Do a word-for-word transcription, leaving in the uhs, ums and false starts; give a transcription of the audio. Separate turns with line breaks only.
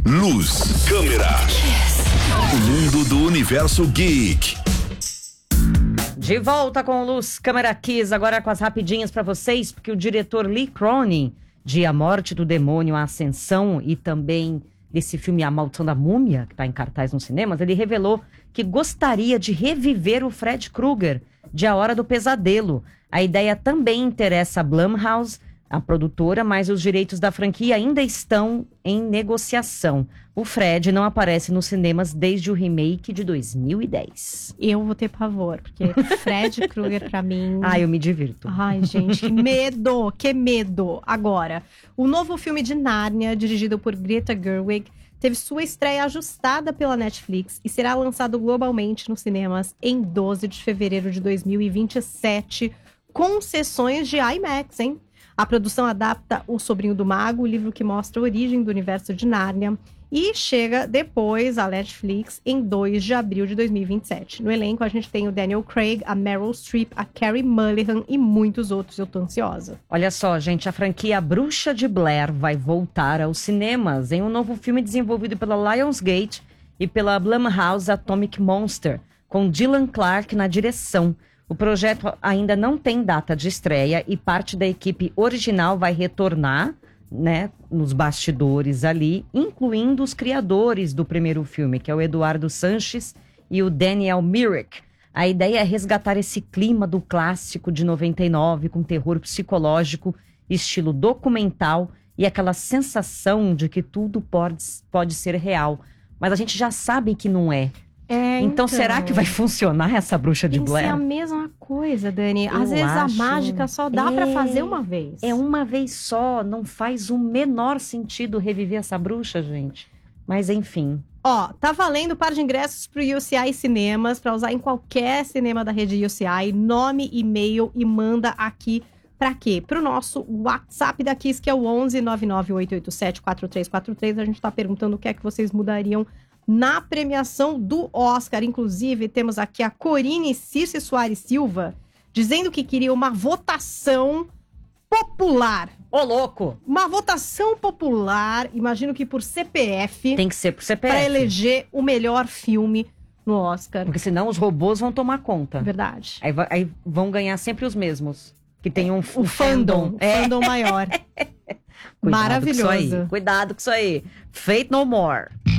Luz, câmera. O mundo do universo geek.
De volta com Luz, Câmera Kiss, agora com as rapidinhas pra vocês, porque o diretor Lee Cronin, de A Morte do Demônio, A Ascensão e também desse filme A Maldição da Múmia, que está em cartaz nos cinemas, ele revelou que gostaria de reviver o Fred Krueger de A Hora do Pesadelo. A ideia também interessa a Blumhouse, a produtora, mas os direitos da franquia ainda estão em negociação. O Fred não aparece nos cinemas desde o remake de dois mil e dez.
Eu vou ter pavor, porque Fred Krueger pra mim...
Ah, eu me divirto.
Ai, gente, que medo, que medo. Agora, o novo filme de Nárnia, dirigido por Greta Gerwig, teve sua estreia ajustada pela Netflix e será lançado globalmente nos cinemas em doze de fevereiro de dois mil e vinte e sete, com sessões de IMAX, hein? A produção adapta O Sobrinho do Mago, o livro que mostra a origem do universo de Nárnia, e chega depois à Netflix em dois de abril de dois mil e vinte e sete. No elenco a gente tem o Daniel Craig, a Meryl Streep, a Carey Mulligan e muitos outros. Eu tô ansiosa.
Olha só, gente, a franquia Bruxa de Blair vai voltar aos cinemas em um novo filme desenvolvido pela Lionsgate e pela Blumhouse Atomic Monster, com Dylan Clark na direção. O projeto ainda não tem data de estreia e parte da equipe original vai retornar, né, nos bastidores ali, incluindo os criadores do primeiro filme, que é o Eduardo Sanches e o Daniel Myrick. A ideia é resgatar esse clima do clássico de noventa e nove, com terror psicológico, estilo documental e aquela sensação de que tudo pode, pode ser real. Mas a gente já sabe que não é.
É,
então,
então,
será que vai funcionar essa Bruxa de
Tem que
Blair?
ser a mesma coisa, Dani.
Eu
Às vezes
acho-
a mágica só dá
É.
pra fazer uma vez.
É uma vez só, não faz o menor sentido reviver essa bruxa, gente. Mas enfim.
Ó, tá valendo par de ingressos pro U C I Cinemas, pra usar em qualquer cinema da rede U C I. Nome, e-mail e manda aqui pra quê? Pro nosso WhatsApp da Kiss, que é o onze nove nove oito oito sete quatro três quatro três. A gente tá perguntando o que é que vocês mudariam na premiação do Oscar. Inclusive, temos aqui a Corine Circe Soares Silva, dizendo que queria uma votação popular.
Ô, louco!
Uma votação popular, imagino que por C P F,
Tem que ser pro C P F.
para eleger o melhor filme no Oscar.
Porque senão os robôs vão tomar conta.
Verdade.
Aí, va- aí vão ganhar sempre os mesmos. Que tem um
O fandom, o
É.
fandom maior.
Cuidado com
Maravilhoso.
isso aí. Cuidado com isso aí. Faith No More.